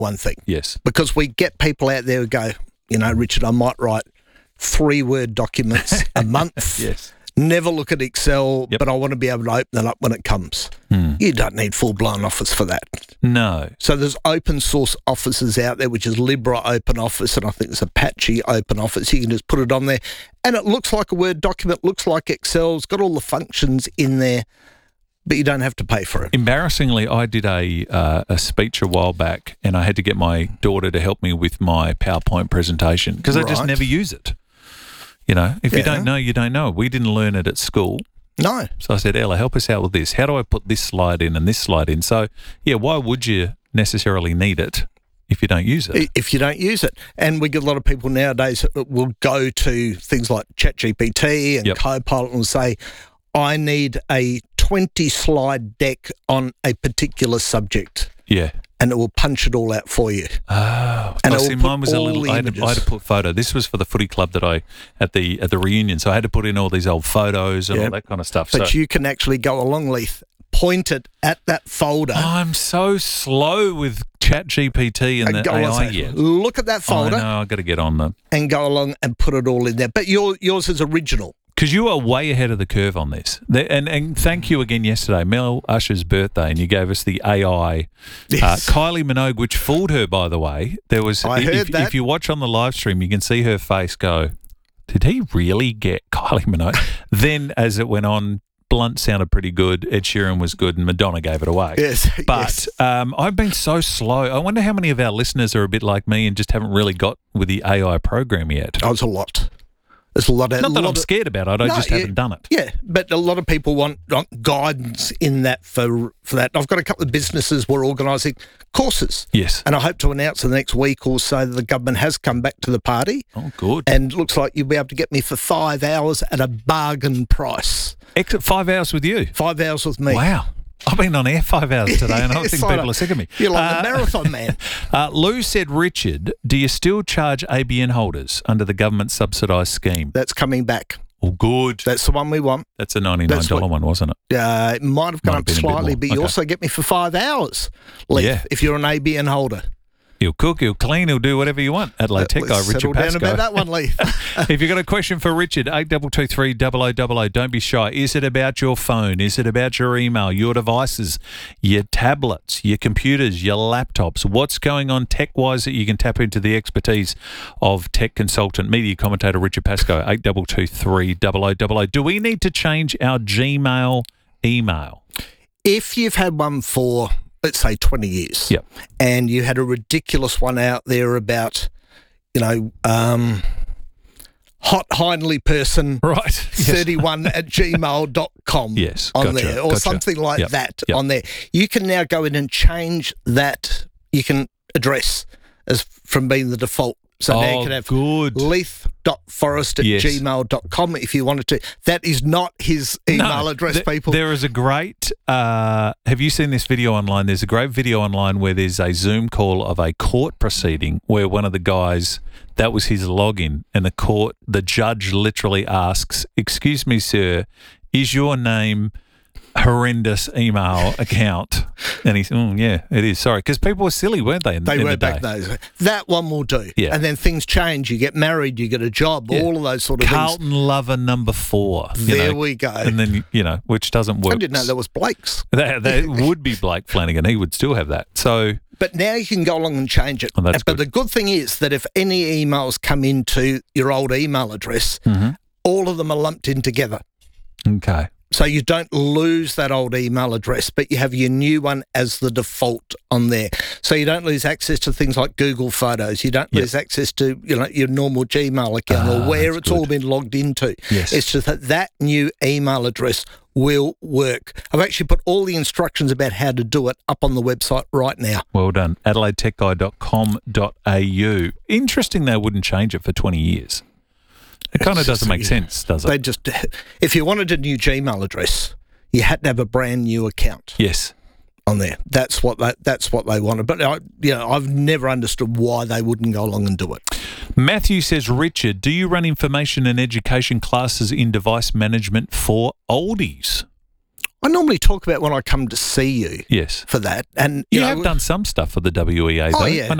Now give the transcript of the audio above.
one thing. Yes. Because we get people out there who go, Richard, I might write 3-word documents a month. Yes. Never look at Excel, Yep. but I want to be able to open it up when it comes. You don't need full-blown Office for that. No. So there's open source offices out there, which is Libra Open Office, and I think there's Apache Open Office. You can just put it on there, and it looks like a Word document, looks like Excel. It's got all the functions in there, but you don't have to pay for it. Embarrassingly, I did a speech a while back, and I had to get my daughter to help me with my PowerPoint presentation because I just Right. never use it. If you don't know, you don't know. We didn't learn it at school. No. So I said, Ella, help us out with this. How do I put this slide in and this slide in? So, why would you necessarily need it if you don't use it? If you don't use it. And we get a lot of people nowadays that will go to things like ChatGPT and Yep. Copilot and say, I need a 20-slide deck on a particular subject. Yeah. And it will punch it all out for you. Oh, And I it see. will put Mine was a all little. the I had images. to put photo. This was for the footy club that I at the reunion. So I had to put in all these old photos and all Yep. that kind of stuff. But so you can actually go along, Leith, point it at that folder. I'm so slow with ChatGPT and the go AI and say, yet. look at that I folder know. I got to get on them and go along and put it all in there. But yours is original. because you are way ahead of the curve on this. And thank you again yesterday, Mel Usher's birthday, and you gave us the AI Yes. Kylie Minogue, which fooled her, by the way. There was. I heard that. If you watch on the live stream, you can see her face go, did he really get Kylie Minogue? Then, as it went on, Blunt sounded pretty good, Ed Sheeran was good, and Madonna gave it away. Yes. But yes. I've been so slow. I wonder how many of our listeners are a bit like me and just haven't really got with the AI program yet. Oh, it's a lot. There's a lot of... Not that lot I'm of- scared about it, I No, just haven't done it. Yeah, but a lot of people want guidance in that for that. I've got a couple of businesses we're organising courses. Yes. And I hope to announce in the next week or so that the government has come back to the party. Oh, good. And it looks like you'll be able to get me for 5 hours at a bargain price. Extra 5 hours with you. 5 hours with me. Wow. I've been on air 5 hours today and I Yes, think I people know. are sick of me. You're like the marathon man. Lou said, Richard, do you still charge ABN holders under the government subsidised scheme? That's coming back. Oh, good. That's the one we want. That's a $99 That's what- one, wasn't it? It might have gone Might have up been a bit slightly, more. but you Okay. also get me for 5 hours, Leith, Yeah. if you're an ABN holder. He'll cook, he'll clean, he'll do whatever you want. Adelaide Tech guy, Let's Richard settle down Pascoe. about that one, Leith. If you've got a question for Richard, 8223 0000, don't be shy. Is it about your phone? Is it about your email, your devices, your tablets, your computers, your laptops? What's going on tech-wise that you can tap into the expertise of tech consultant, media commentator Richard Pascoe, 8223 0000. Do we need to change our Gmail email? If you've had one for, let's say, 20 years, Yep. and you had a ridiculous one out there about, hot Hindley person Right. Yes. 31 at gmail.com Yes, on gotcha, there, or gotcha. something like Yep, that yep. on there. You can now go in and change that. You can address as from being the default. So now you can have good. leith.forrest at Yes. gmail.com if you wanted to. That is not his email address, people. There is a great, have you seen this video online? There's a great video online where there's a Zoom call of a court proceeding where one of the guys, that was his login, and the judge literally asks, "Excuse me, sir, is your name horrendous email account?" And he said, yeah, it is. Sorry. Because people were silly, weren't they? They in were the back day? those. That one will do. Yeah. And then things change. You get married, you get a job, Yeah. all of those sort of Carlton Lover number 4. things. There we go. And then, which doesn't work. I didn't know that was Blake's. That would be Blake Flanagan. He would still have that. So, But now you can go along and change it. Oh, that's but good. the good thing is that if any emails come into your old email address, all of them are lumped in together. okay. So you don't lose that old email address, but you have your new one as the default on there. So you don't lose access to things like Google Photos. You don't Yep. lose access to your normal Gmail account or where that's it's all good. been logged into. Yes. It's just that new email address will work. I've actually put all the instructions about how to do it up on the website right now. Well done. AdelaideTechGuide.com.au. Interesting they wouldn't change it for 20 years. It kind of doesn't make sense, does They it? just, if you wanted a new Gmail address, you had to have a brand new account Yes. on there. That's what they wanted. But I've never understood why they wouldn't go along and do it. Matthew says, Richard, do you run information and education classes in device management for oldies? I normally talk about when I come to see you Yes. for that. And You know, have done some stuff for the WEA, though. Oh, yeah.